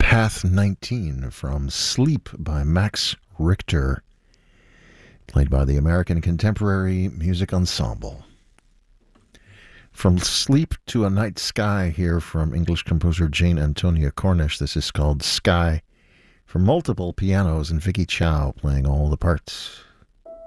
Path 19 from Sleep by Max Richter, played by the American Contemporary Music Ensemble. From Sleep to a Night Sky here from English composer Jane Antonia Cornish. This is called Sky for multiple pianos and Vicky Chow playing all the parts.